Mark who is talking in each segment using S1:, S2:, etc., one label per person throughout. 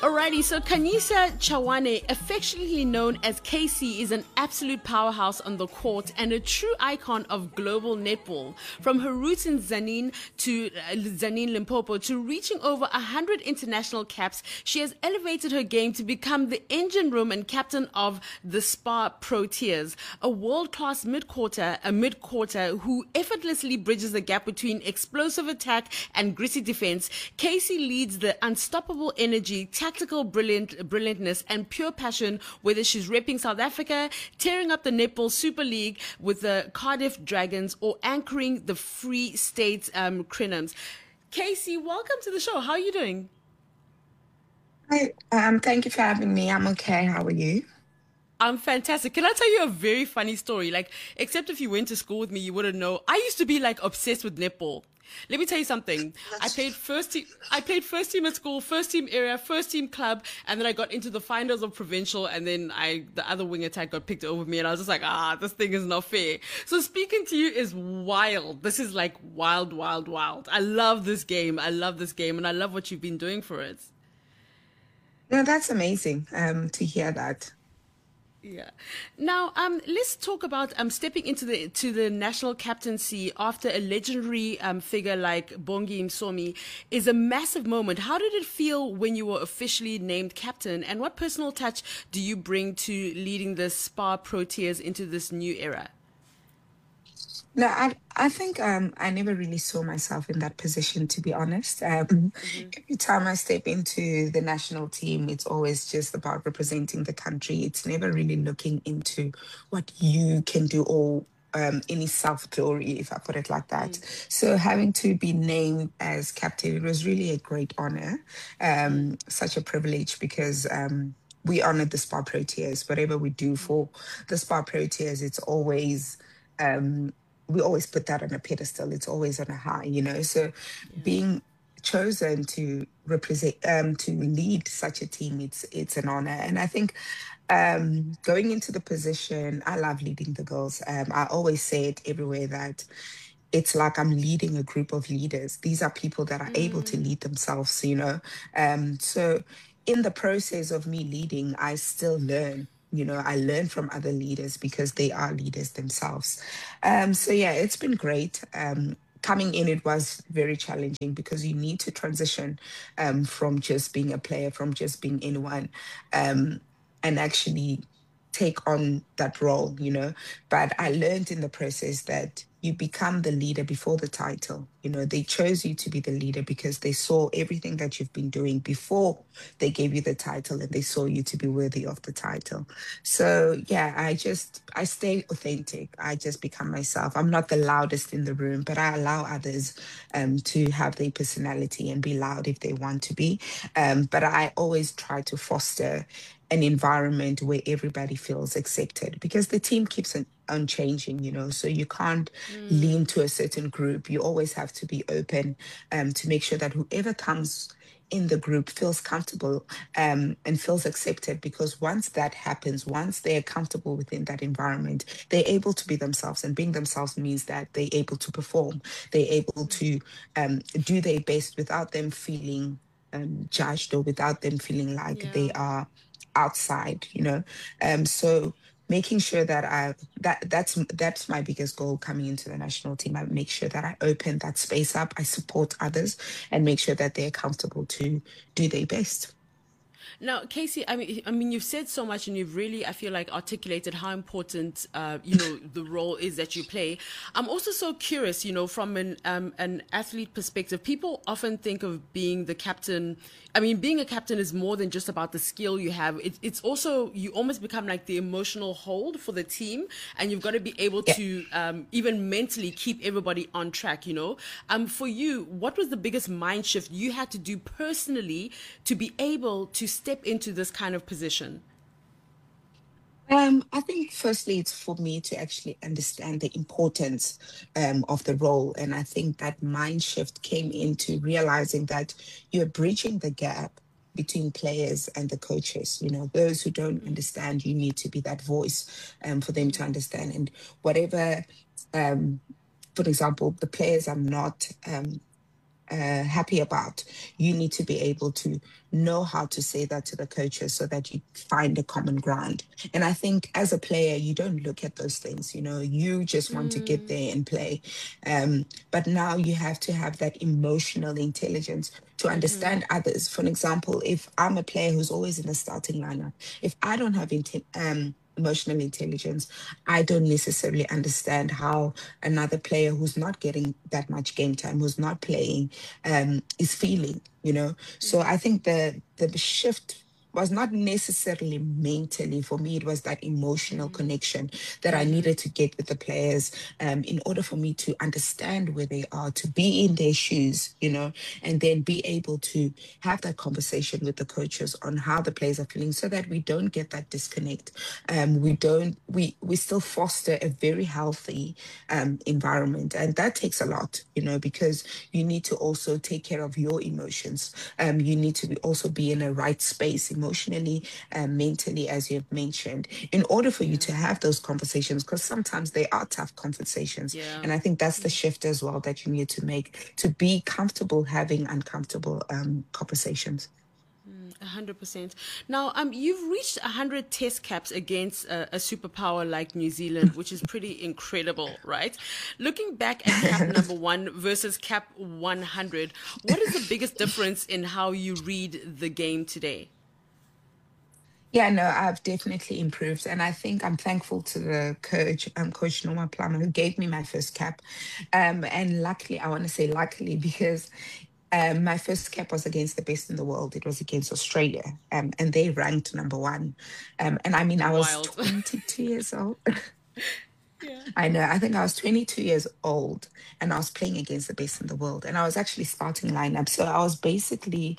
S1: Alrighty, so Kanisa Chawane, affectionately known as KC, is an absolute powerhouse on the court and a true icon of global netball. From her roots in Zanin to Zanin Limpopo to reaching over 100 international caps, she has elevated her game to become the engine room and captain of the Spa Proteas, a world-class mid-quarter who effortlessly bridges the gap between explosive attack and gritty defense. KC leads the unstoppable energy, tactical brilliantness and pure passion, whether she's repping South Africa, tearing up the Netball Super League with the Cardiff Dragons, or anchoring the Free State Crinums. Casey, welcome to the show. How are you doing?
S2: Hi, thank you for having me. I'm okay. How are you?
S1: I'm fantastic. Can I tell you a very funny story? Except if you went to school with me, you wouldn't know. I used to be obsessed with netball. Let me tell you something. I played first team at school, first team area, first team club, and then I got into the finals of provincial, and then the other wing attack got picked over me, and I was just like, this thing is not fair. So speaking to you is wild. This is wild, wild, wild. I love this game. And I love what you've been doing for it.
S2: No, that's amazing to hear that.
S1: Yeah. Now, let's talk about stepping into the national captaincy after a legendary figure like Bongi Msomi is a massive moment. How did it feel when you were officially named captain, and what personal touch do you bring to leading the Spa Proteas into this new era?
S2: No, I think I never really saw myself in that position, to be honest. Every time I step into the national team, it's always just about representing the country. It's never really looking into what you can do or any self glory, if I put it like that. So having to be named as captain, it was really a great honor, such a privilege because. We honor the Spa Proteas. Whatever we do for the Spa Proteas, it's always we always put that on a pedestal. It's always on a high, So being chosen to represent, to lead such a team, it's an honor. And I think going into the position, I love leading the girls. I always say it everywhere that it's like I'm leading a group of leaders. These are people that are able to lead themselves. So in the process of me leading, I still learn. I learn from other leaders because they are leaders themselves. So yeah, it's been great. Coming in, it was very challenging because you need to transition from just being a player, from just being anyone, and actually take on that role. But I learned in the process that you become the leader before the title. They chose you to be the leader because they saw everything that you've been doing before they gave you the title, and they saw you to be worthy of the title. So yeah, I stay authentic. I just become myself. I'm not the loudest in the room, but I allow others to have their personality and be loud if they want to be. But I always try to foster an environment where everybody feels accepted because the team keeps on changing. So you can't lean to a certain group. You always have to be open to make sure that whoever comes in the group feels comfortable and feels accepted, because once that happens, once they're comfortable within that environment, they're able to be themselves, and being themselves means that they're able to perform, they're able to do their best without them feeling judged or without them feeling like they are outside. So making sure that that's my biggest goal coming into the national team. I make sure that I open that space up, I support others, and make sure that they're comfortable to do their best.
S1: Now, Casey, I mean, you've said so much, and you've really, I feel articulated how important, the role is that you play. I'm also so curious, from an athlete perspective. People often think of being the captain. I mean, being a captain is more than just about the skill you have. It's also, you almost become like the emotional hold for the team, and you've got to be able to even mentally keep everybody on track. For you, what was the biggest mind shift you had to do personally to be able to step into this kind of position?
S2: I think firstly, it's for me to actually understand the importance of the role. And I think that mind shift came into realizing that you're bridging the gap between players and the coaches. Those who don't understand, you need to be that voice for them to understand. And whatever, for example, the players are not happy about, you need to be able to know how to say that to the coaches so that you find a common ground. And I think as a player, you don't look at those things, you just want to get
S1: Mm,
S2: there and play. But now you have to have that emotional intelligence to
S1: mm-hmm.
S2: understand others. For example, if I'm a player who's always in the starting lineup, if I don't have emotional intelligence, I don't necessarily understand how another player who's not getting that much game time, who's not playing, is feeling. So
S1: Mm-hmm.
S2: I think the shift was not necessarily mentally for me. It was that emotional connection that I
S1: Mm-hmm.
S2: needed to get with the players, in order for me to understand where they are, to be in their shoes, and then be able to have that conversation with the coaches on how the players are feeling so that we don't get that disconnect. We still foster a very healthy environment. And that takes a lot, because you need to also take care of your emotions. You need to also be in a right space emotionally and mentally, as you've mentioned, in order for you
S1: Yeah.
S2: to have those conversations, because sometimes they are tough conversations.
S1: Yeah.
S2: And I think that's the shift as well that you need to make to be comfortable having uncomfortable conversations.
S1: 100%. Now, you've reached 100 test caps against a superpower like New Zealand, which is pretty incredible, right? Looking back at cap number one versus cap 100, what is the biggest difference in how you read the game today?
S2: Yeah, no, I've definitely improved. And I think I'm thankful to the coach, Coach Norma Plummer, who gave me my first cap. And luckily, I want to say luckily, because my first cap was against the best in the world. It was against Australia, and they ranked number one. And I mean, I was
S1: Wild.
S2: 22 years old.
S1: Yeah.
S2: I know, I think I was 22 years old and I was playing against the best in the world. And I was actually starting lineup. So I was basically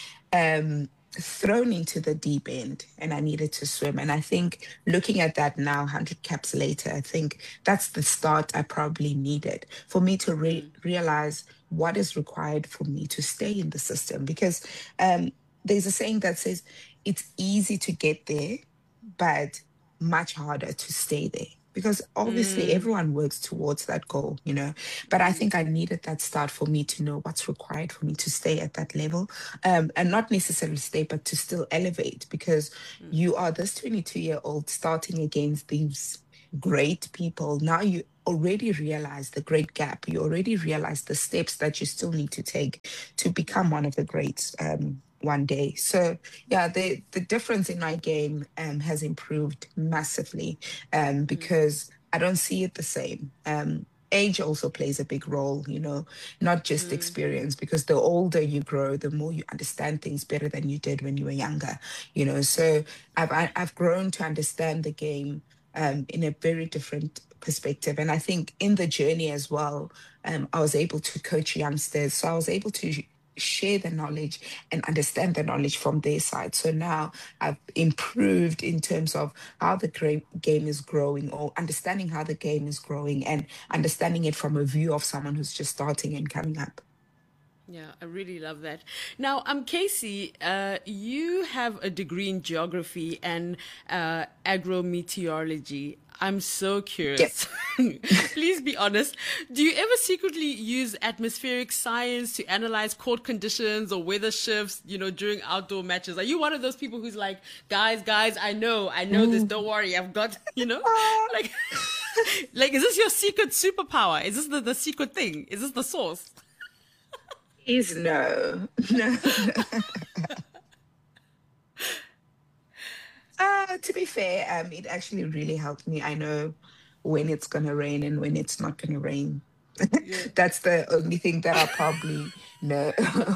S2: um, thrown into the deep end and I needed to swim. And I think looking at that now, 100 caps later, I think that's the start I probably needed for me to realize what is required for me to stay in the system. Because there's a saying that says it's easy to get there, but much harder to stay there. Because obviously
S1: Mm,
S2: everyone works towards that goal. But I think I needed that start for me to know what's required for me to stay at that level, and not necessarily stay, but to still elevate, because you are this 22-year-old starting against these great people. Now you already realize the great gap. You already realize the steps that you still need to take to become one of the greats one day. So yeah, the difference in my game has improved massively, because I don't see it the same. Age also plays a big role, not just experience, because the older you grow, the more you understand things better than you did when you were younger. So I've grown to understand the game in a very different perspective. And I think in the journey as well, I was able to coach youngsters. So I was able to share the knowledge and understand the knowledge from their side. So now I've improved in terms of how the game is growing, or understanding how the game is growing, and understanding it from a view of someone who's just starting and coming up.
S1: yeah, I really love that. Now, Casey, you have a degree in geography and agrometeorology. I'm so
S2: Yep.
S1: curious. Please be honest. Do you ever secretly use atmospheric science to analyze court conditions or weather shifts, during outdoor matches? Are you one of those people who's like, guys, I know this.
S2: Mm.
S1: Don't worry. I've got,
S2: Ah,
S1: like, like, is this your secret superpower? Is this the secret thing? Is this the source?
S2: is no, no. To be fair, it actually really helped me. I know when it's gonna rain and when it's not gonna rain.
S1: Yeah.
S2: That's the only thing that I probably know.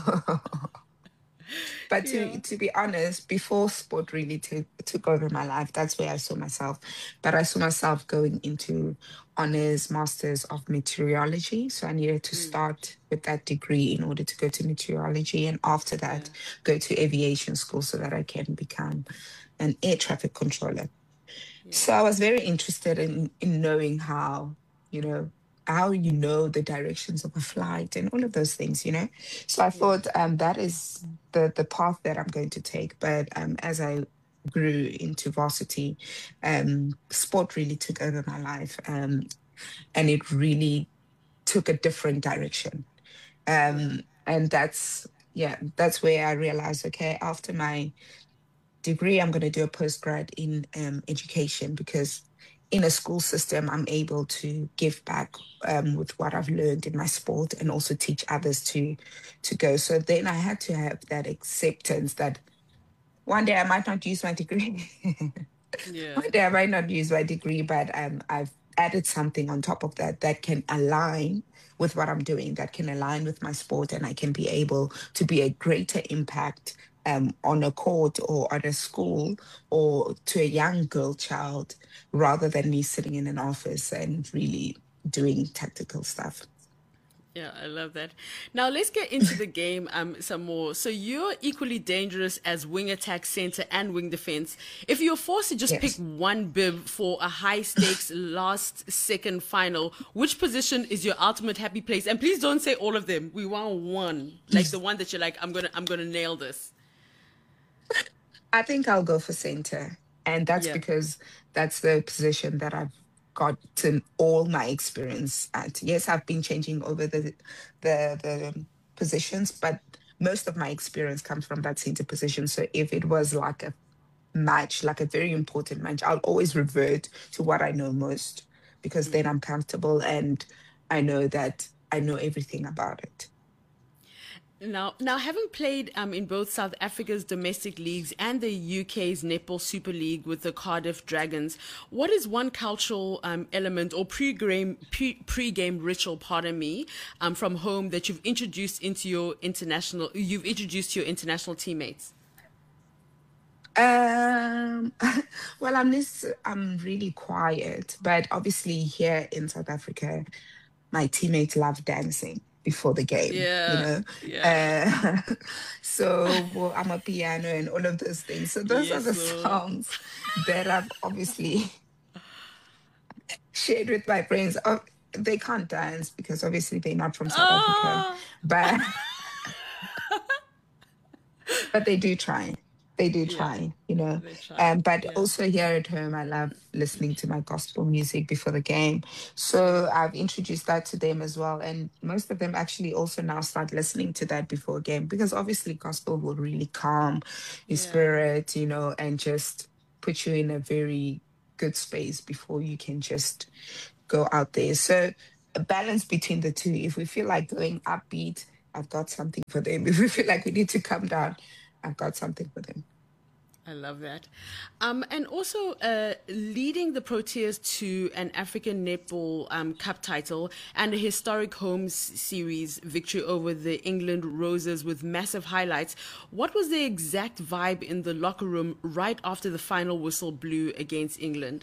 S2: But
S1: Yeah.
S2: to be honest, before sport really took over my life, that's where I saw myself. But I saw myself going into honors, masters of meteorology. So I needed to start with that degree in order to go to meteorology, and after
S1: Yeah.
S2: that, go to aviation school so that I can become an air traffic controller.
S1: Yeah.
S2: So I was very interested in knowing you know, how the directions of a flight and all of those things. So I
S1: Yeah.
S2: thought that is the path that I'm going to take. But as I grew into varsity, sport really took over my life, and it really took a different direction.
S1: Yeah.
S2: And that's where I realized, okay, after my degree, I'm going to do a postgrad in education, because in a school system, I'm able to give back with what I've learned in my sport and also teach others to go. So then I had to have that acceptance that one day I might not use my degree.
S1: Yeah.
S2: One day I might not use my degree, but I've added something on top of that that can align with what I'm doing, that can align with my sport, and I can be able to be a greater impact on a court or on a school or to a young girl child, rather than me sitting in an office and really doing tactical stuff.
S1: Yeah, I love that. Now let's get into the game some more. So you're equally dangerous as wing attack, center, and wing defense. If you're forced to just pick
S2: Yes.
S1: one bib for a high stakes last second final, which position is your ultimate happy place? And please don't say all of them. We want one, like the one that you're like, I'm gonna nail this.
S2: I think I'll go for center. And that's
S1: Yeah,
S2: because that's the position that I've gotten all my experience at. Yes, I've been changing over the positions, but most of my experience comes from that center position. So if it was like a match, like a very important match, I'll always revert to what I know most, because then I'm comfortable and I know that I know everything about it.
S1: Now, having played in both South Africa's domestic leagues and the UK's Netball Super League with the Cardiff Dragons, what is one cultural element or pre-game ritual, pardon me, from home that you've introduced to your international teammates?
S2: Um, well, I'm really quiet, but obviously here in South Africa, my teammates love dancing before the game, you
S1: Yeah,
S2: know.
S1: yeah,
S2: Uh, so well, I'm a piano and all of those things. So those are
S1: yes.
S2: the songs that I've obviously shared with my friends. They can't dance because obviously they're not from South Africa,
S1: Oh,
S2: but but they do try. They do
S1: yeah,
S2: try, you know.
S1: they try.
S2: But
S1: Yeah,
S2: also here at home, I love listening to my gospel music before the game. So I've introduced that to them as well. And most of them actually also now start listening to that before a game, because obviously gospel will really calm your
S1: yeah.
S2: spirit, you know, and just put you in a very good space before you can just go out there. So a balance between the two. If we feel like going upbeat, I've got something for them. If we feel like we need to come down, I've got something for them.
S1: I love that. And also leading the Proteas to an African Netball Cup title and a historic home series victory over the England Roses with massive highlights. What was the exact vibe in the locker room right after the final whistle blew against England?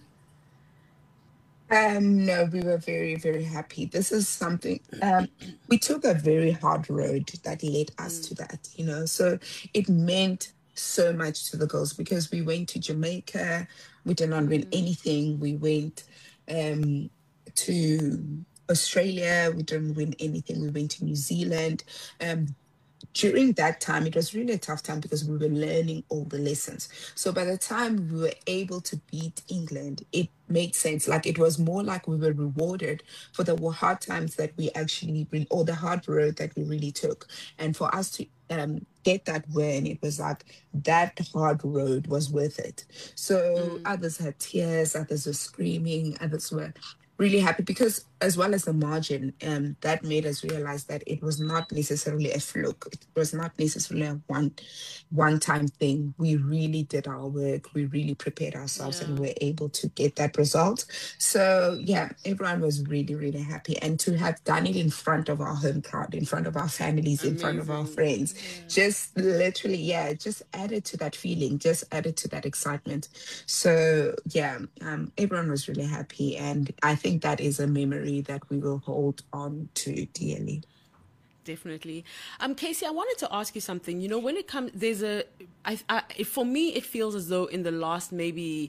S2: No, we were very, very happy. This is something, we took a very hard road that led us to that, you know. So it meant so much to the girls, because we went to Jamaica, we did not win anything. We went um, to Australia, we didn't win anything. We went to New Zealand. Um, During that time, it was really a tough time because we were learning all the lessons. So by the time we were able to beat England, it made sense. Like it was more like we were rewarded for the hard times that we actually, or the hard road that we really took. And for us to get that win, it was like that hard road was worth it. So others had tears, others were screaming, others were really happy, because as well as the margin, that made us realize that it was not necessarily a fluke. It was not necessarily a one time thing. We really did our work. We really prepared ourselves and
S1: Yeah,
S2: were able to get that result. So yeah, everyone was really, really happy. And to have done it in front of our home crowd, in front of our families, in front of our
S1: amazing.
S2: friends,
S1: Yeah.
S2: just literally, yeah, just added to that feeling, just added to that excitement. So yeah, everyone was really happy, and I think that is a memory that we will hold on to dearly.
S1: Definitely. Casey, I wanted to ask you something. You know, when it comes, for me, it feels as though in the last maybe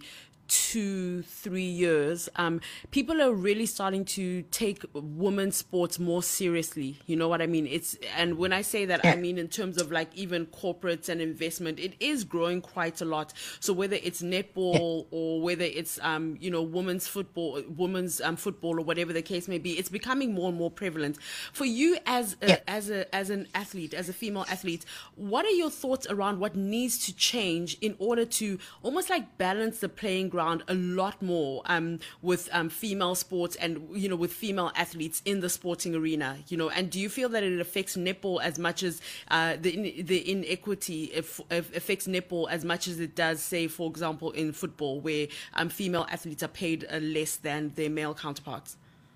S1: 2-3 years, people are really starting to take women's sports more seriously. You know what I mean? And when I say that, I
S2: Yeah.
S1: mean in terms of like even corporates and investment, it is growing quite a lot. So whether it's
S2: Yeah.
S1: netball or whether it's women's football or whatever the case may be, it's becoming more and more prevalent. For you as
S2: Yeah.
S1: an athlete, as a female athlete, what are your thoughts around what needs to change in order to almost like balance the playing ground a lot more with female sports and with female athletes in the sporting arena? And do you feel that it affects netball as much as the inequity affects netball as much as it does, say, for example, in football, where female athletes are paid less than their male counterparts?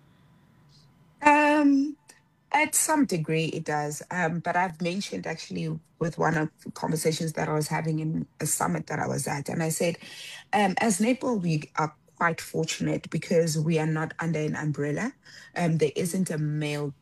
S2: Um, at some degree, it does. But I've mentioned actually with one of the conversations that I was having in a summit that I was at, and I said, as netball, we are quite fortunate because we are not under an umbrella. There isn't a male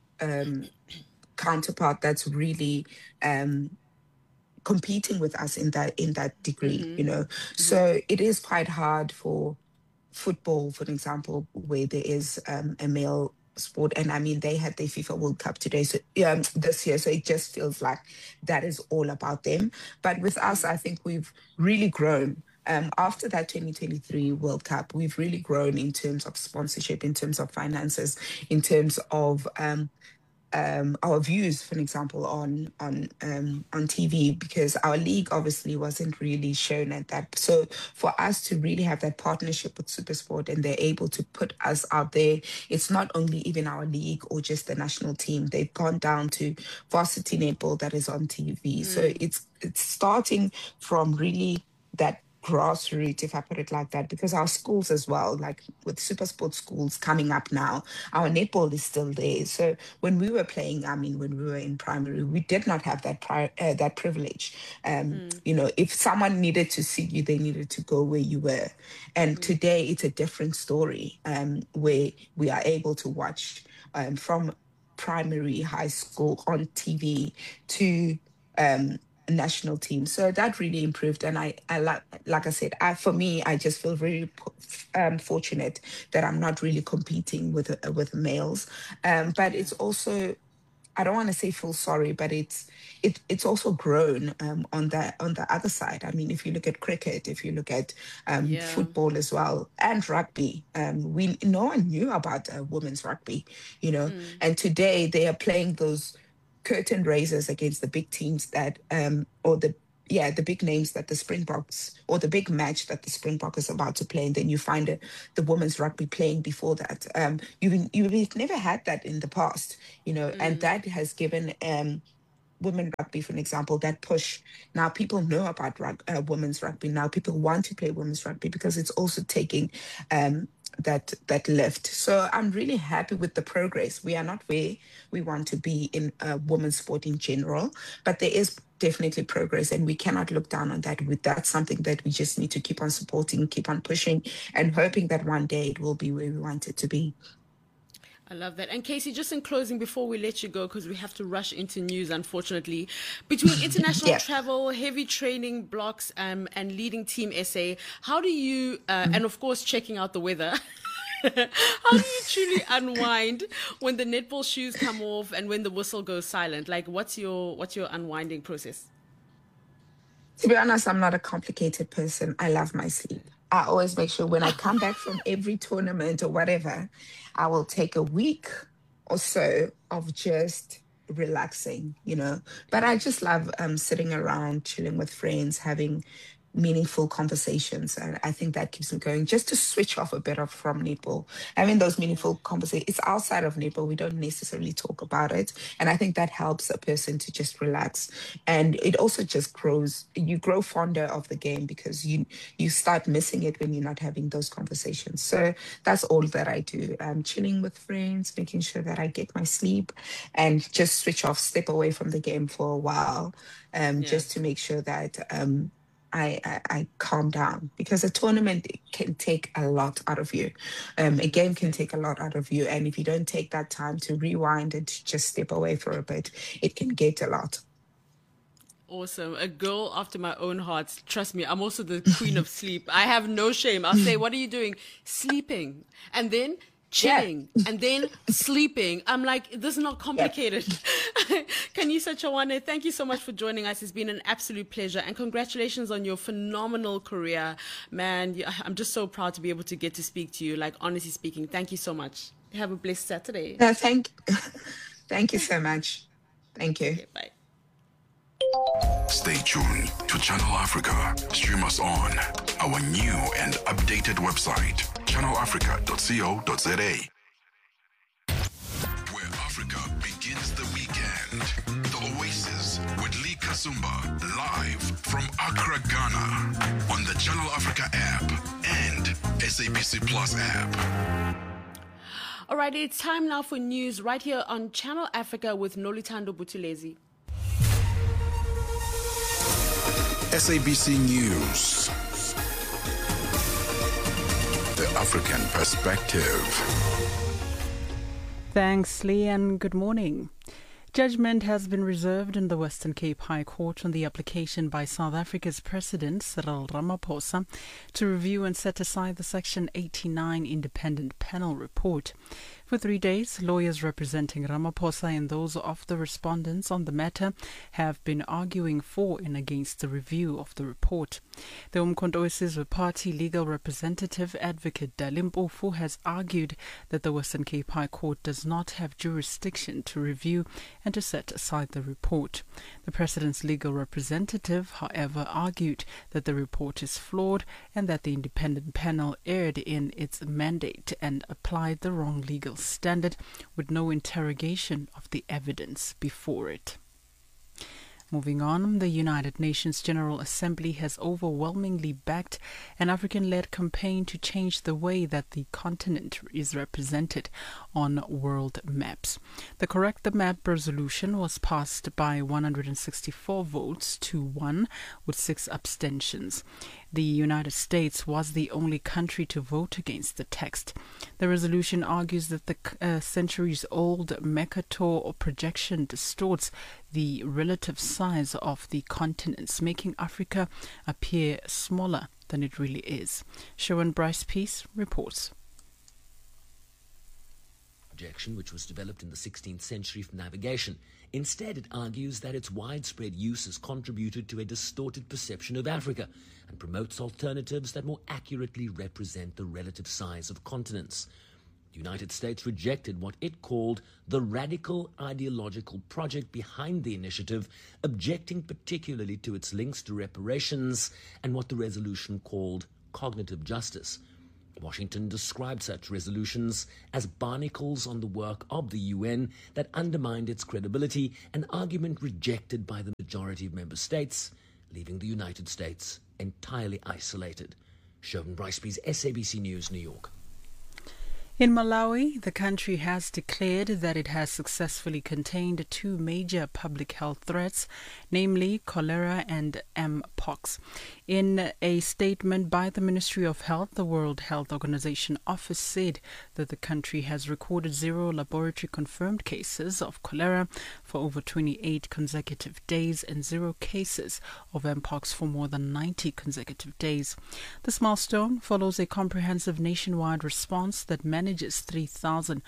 S2: counterpart that's really um, competing with us in that degree.
S1: Mm-hmm. Mm-hmm.
S2: So it is quite hard for football, for example, where there is a male sport. And I mean, they had their FIFA World Cup today, so this year. So it just feels like that is all about them. But with us, I think we've really grown. After that 2023 World Cup, we've really grown in terms of sponsorship, in terms of finances, in terms of our views, for example, on TV, because our league obviously wasn't really shown at that. So for us to really have that partnership with SuperSport and they're able to put us out there, it's not only even our league or just the national team. They've gone down to varsity netball that is on TV. So
S1: Mm.
S2: it's starting from really that grassroots, if I put it like that, because our schools as well, like with super sports schools coming up now, our netball is still there. So when we were playing, I mean, when we were in primary, we did not have that privilege.
S1: Mm.
S2: If someone needed to see you, they needed to go where you were. And
S1: Mm.
S2: today it's a different story, where we are able to watch from primary, high school on TV to um, national team. So that really improved. And I like I said, for me, I just feel very fortunate that I'm not really competing with males. But
S1: Yeah.
S2: it's also, I don't want to say feel sorry, but it's also grown on the other side. I mean, if you look at cricket, if you look at
S1: Yeah.
S2: football as well, and rugby, we no one knew about women's rugby, you know,
S1: Mm.
S2: and today they are playing those curtain raisers against the big teams that or the big names that the Springboks, or the big match that the Springbok is about to play, and then you find the women's rugby playing before that. You've never had that in the past, and
S1: Mm.
S2: that has given women rugby, for an example, that push. Now people know about women's rugby. Now people want to play women's rugby because it's also taking that lift. So I'm really happy with the progress. We are not where we want to be in women's sport in general, but there is definitely progress, and we cannot look down on that. That's something that we just need to keep on supporting, keep on pushing, and hoping that one day it will be where we want it to be.
S1: I love that. And Casey, just in closing, before we let you go, because we have to rush into news, unfortunately, between international
S2: Yeah.
S1: travel, heavy training blocks, and leading Team SA, how do you, and of course, checking out the weather, how do you truly unwind when the netball shoes come off and when the whistle goes silent? Like, what's your unwinding process?
S2: To be honest, I'm not a complicated person. I love my sleep. I always make sure when I come back from every tournament or whatever, I will take a week or so of just relaxing. But I just love sitting around, chilling with friends, having meaningful conversations. And I think that keeps me going just to switch off a bit of from netball. Having those
S1: Yeah.
S2: meaningful conversations. It's outside of netball. We don't necessarily talk about it. And I think that helps a person to just relax. And it also just grows, you grow fonder of the game because you start missing it when you're not having those conversations. So that's all that I do. Chilling with friends, making sure that I get my sleep and just switch off, step away from the game for a while,
S1: Yeah.
S2: just to make sure that I calm down, because a tournament can take a lot out of you. A game can
S1: 100%.
S2: take a lot out of you. And if you don't take that time to rewind and to just step away for a bit, it can get a lot.
S1: Awesome. A girl after my own heart. Trust me, I'm also the queen of sleep. I have no shame. I'll say, what are you doing? Sleeping. And then chilling. And then sleeping. I'm like, this is not complicated. Kanisa Chawane, thank you so much for joining us. It's been an absolute pleasure. And congratulations on your phenomenal career. Man, I'm just so proud to be able to get to speak to you. Like, honestly speaking, thank you so much. Have a blessed Saturday.
S2: No, thank you so much. Thank you.
S1: Okay, bye.
S3: Stay tuned to Channel Africa. Stream us on our new and updated website, channelafrica.co.za. Where Africa begins the weekend. The Oasis with Lee Kasumba, live from Accra, Ghana, on the Channel Africa app and SABC Plus app.
S1: All right, it's time now for news right here on Channel Africa with Nolitando Butulezi.
S3: SABC News. The African Perspective.
S4: Thanks, Lee, and good morning. Judgment has been reserved in the Western Cape High Court on the application by South Africa's President Cyril Ramaphosa to review and set aside the Section 89 independent panel report. For 3 days, lawyers representing Ramaphosa and those of the respondents on the matter have been arguing for and against the review of the report. The Umkhonto weSizwe Party legal representative, Advocate Dalim Mpofu, has argued that the Western Cape High Court does not have jurisdiction to review and to set aside the report. The President's legal representative, however, argued that the report is flawed and that the independent panel erred in its mandate and applied the wrong legal standard with no interrogation of the evidence before it. Moving on, the United Nations General Assembly has overwhelmingly backed an African-led campaign to change the way that the continent is represented on world maps. The Correct the Map resolution was passed by 164 votes to 1 with 6 abstentions. The United States was the only country to vote against the text. The resolution argues that the centuries-old Mercator projection distorts the relative size of the continents, making Africa appear smaller than it really is. Sharon Bryce-Peace reports.
S5: Projection, which was developed in the 16th century for navigation. Instead, it argues that its widespread use has contributed to a distorted perception of Africa and promotes alternatives that more accurately represent the relative size of continents. The United States rejected what it called the radical ideological project behind the initiative, objecting particularly to its links to reparations and what the resolution called cognitive justice. Washington described such resolutions as barnacles on the work of the UN that undermined its credibility, an argument rejected by the majority of member states, leaving the United States entirely isolated. Chauvin Bryce-Peace, SABC News, New York.
S4: In Malawi, the country has declared that it has successfully contained 2 major public health threats, namely cholera and Mpox. In a statement by the Ministry of Health, the World Health Organization office said that the country has recorded 0 laboratory-confirmed cases of cholera for over 28 consecutive days and 0 cases of Mpox for more than 90 consecutive days. This milestone follows a comprehensive nationwide response that managed 3,200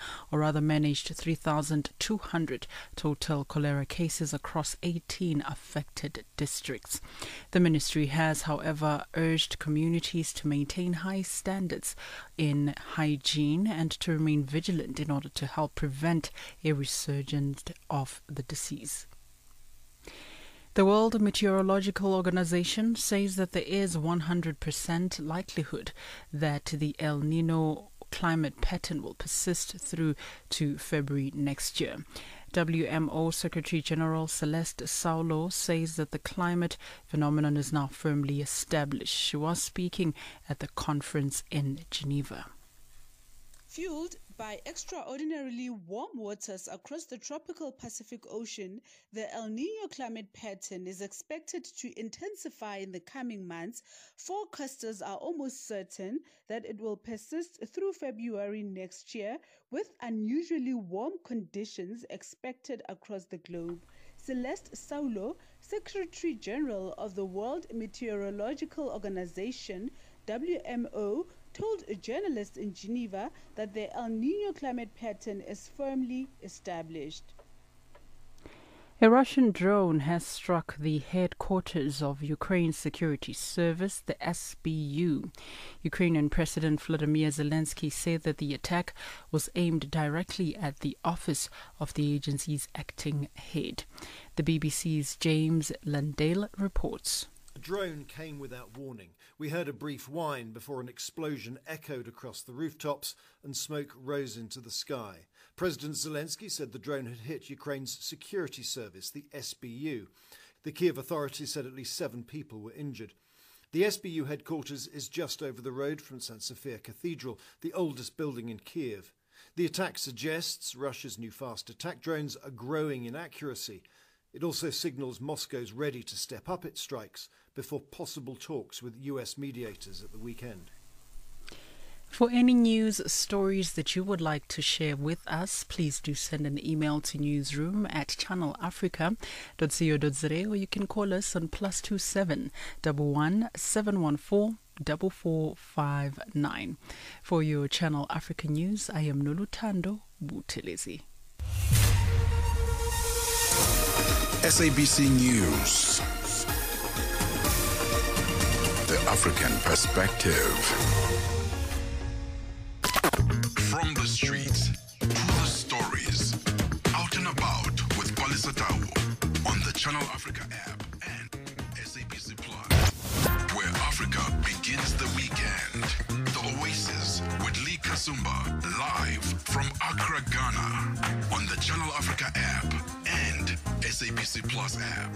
S4: total cholera cases across 18 affected districts. The ministry has, however, urged communities to maintain high standards in hygiene and to remain vigilant in order to help prevent a resurgence of the disease. The World Meteorological Organization says that there is 100% likelihood that the El Nino climate pattern will persist through to February next year. WMO Secretary General Celeste Saulo says that the climate phenomenon is now firmly established. She was speaking at the conference in Geneva.
S6: Fueled by extraordinarily warm waters across the tropical Pacific Ocean, the El Niño climate pattern is expected to intensify in the coming months. Forecasters are almost certain that it will persist through February next year, with unusually warm conditions expected across the globe. Celeste Saulo, Secretary General of the World Meteorological Organization, WMO, told journalists in Geneva that the El Niño climate pattern is firmly established.
S4: A Russian drone has struck the headquarters of Ukraine's security service, the SBU. Ukrainian President Volodymyr Zelensky said that the attack was aimed directly at the office of the agency's acting head. The BBC's James Landale reports.
S7: The drone came without warning. We heard a brief whine before an explosion echoed across the rooftops and smoke rose into the sky. President Zelensky said the drone had hit Ukraine's security service, the SBU. The Kiev authorities said at least 7 people were injured. The SBU headquarters is just over the road from St. Sophia Cathedral, the oldest building in Kiev. The attack suggests Russia's new fast attack drones are growing in accuracy. It also signals Moscow's ready to step up its strikes before possible talks with US mediators at the weekend.
S4: For any news stories that you would like to share with us, please do send an email to newsroom@channelafrica.co.za, or you can call us on +27 11 714 4459. For your Channel Africa news, I am Noluthando Buthelezi.
S3: SABC News. The African Perspective. From the streets to the stories. Out and about with Palisatau on the Channel Africa app and SABC Plus. Where Africa begins the weekend. The Oasis with Lee Kasumba live from Accra, Ghana on the Channel Africa app and SABC Plus app.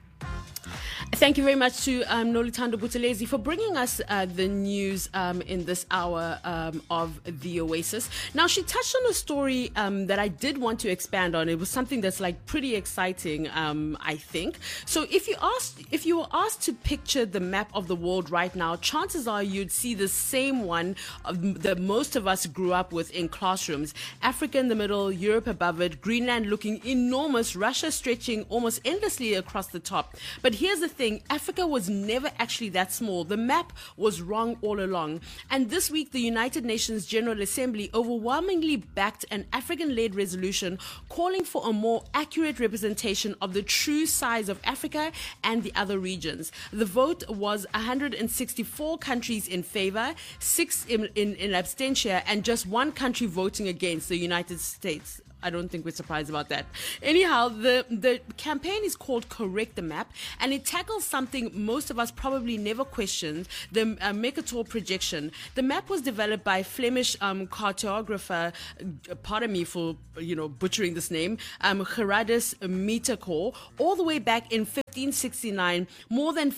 S1: Thank you very much to Noluthando Buthelezi for bringing us the news in this hour of the Oasis. Now, she touched on a story that I did want to expand on. It was something that's like pretty exciting, I think. So if you were asked to picture the map of the world right now, chances are you'd see the same one that most of us grew up with in classrooms. Africa in the middle, Europe above it, Greenland looking enormous, Russia stretching almost endlessly across the top. But here's the thing, Africa was never actually that small. The map was wrong all along. And this week, the United Nations General Assembly overwhelmingly backed an African-led resolution calling for a more accurate representation of the true size of Africa and the other regions. The vote was 164 countries in favor, 6 in abstention, and just 1 country voting against, the United States. I don't think we're surprised about that. Anyhow, the campaign is called Correct the Map, and it tackles something most of us probably never questioned, the Mercator projection. The map was developed by Flemish cartographer, pardon me for butchering this name, Gerardus Mercator, all the way back in 1569, more than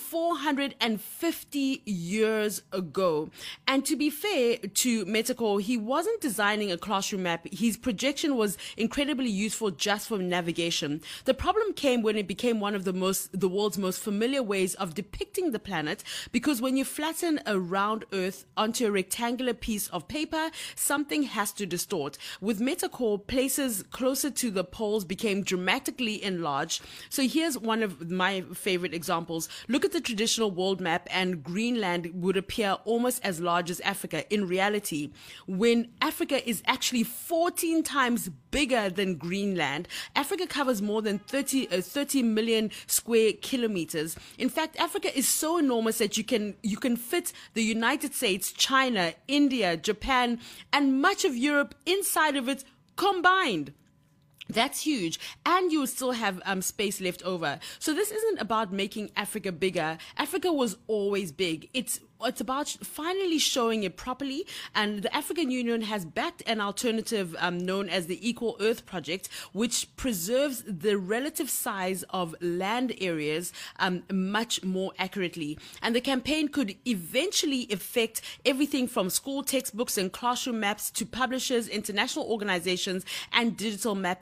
S1: 450 years ago. And to be fair to Mercator, he wasn't designing a classroom map. His projection was incredibly useful just for navigation. The problem came when it became one of the world's most familiar ways of depicting the planet, because when you flatten a round Earth onto a rectangular piece of paper, something has to distort. With Mercator, places closer to the poles became dramatically enlarged. So here's one of my favorite examples. Look at the traditional world map, and Greenland would appear almost as large as Africa. In reality, when Africa is actually 14 times bigger than Greenland, Africa covers more than 30 million square kilometers. In fact, Africa is so enormous that you can fit the United States, China, India, Japan, and much of Europe inside of it combined. That's huge. And you still have space left over. So this isn't about making Africa bigger. Africa was always big. It's about finally showing it properly, and the African Union has backed an alternative known as the Equal Earth Project, which preserves the relative size of land areas much more accurately. And the campaign could eventually affect everything from school textbooks and classroom maps to publishers, international organizations, and digital mapping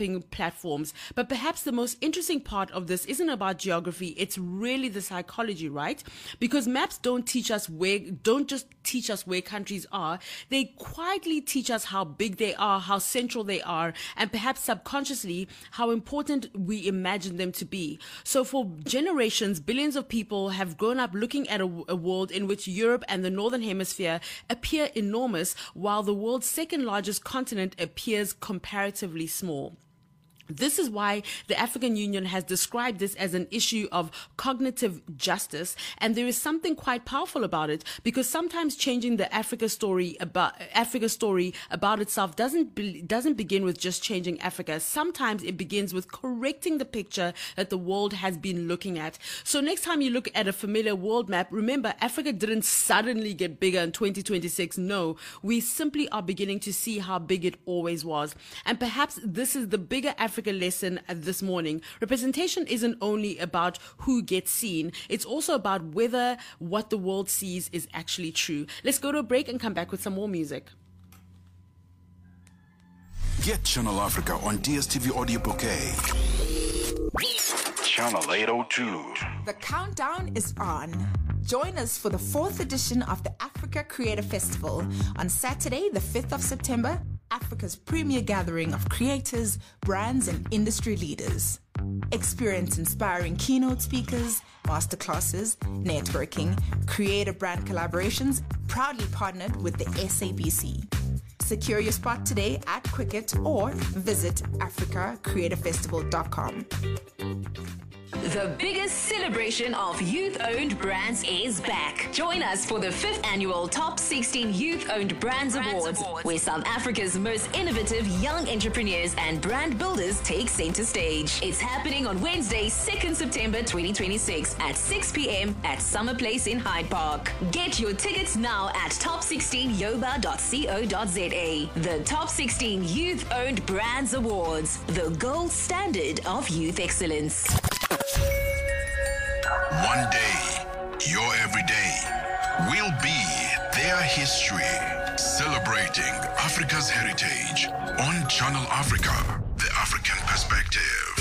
S1: marketing platforms. But perhaps the most interesting part of this isn't about geography. It's really the psychology, right? Because maps don't just teach us where countries are. They quietly teach us how big they are, how central they are, and perhaps subconsciously how important we imagine them to be. So for generations, billions of people have grown up looking at a world in which Europe and the Northern Hemisphere appear enormous, while the world's second largest continent appears comparatively small. This is why the African Union has described this as an issue of cognitive justice, and there is something quite powerful about it, because sometimes changing the Africa story about itself doesn't begin with just changing Africa. Sometimes it begins with correcting the picture that the world has been looking at. So next time you look at a familiar world map, remember, Africa didn't suddenly get bigger in 2026. No, we simply are beginning to see how big it always was. And perhaps this is the bigger Africa lesson this morning. Representation isn't only about who gets seen, it's also about whether what the world sees is actually true. Let's go to a break and come back with some more music.
S3: Get Channel Africa on DSTV Audio Bouquet. Channel 802.
S8: The countdown is on. Join us for the 4th edition of the Africa Creator Festival on Saturday, the 5th of September, Africa's premier gathering of creators, brands, and industry leaders. Experience inspiring keynote speakers, masterclasses, networking, creator brand collaborations, proudly partnered with the SABC. Secure your spot today at Quicket or visit africacreatorfestival.com.
S9: The biggest celebration of youth-owned brands is back. Join us for the 5th annual Top 16 Youth-Owned Brands Awards, where South Africa's most innovative young entrepreneurs and brand builders take center stage. It's happening on Wednesday, 2nd September 2026 at 6 p.m. at Summer Place in Hyde Park. Get your tickets now at top16yoba.co.za. The Top 16 Youth-Owned Brands Awards, the gold standard of youth excellence.
S3: One day, your everyday will be their history. Celebrating Africa's heritage on Channel Africa, the African perspective.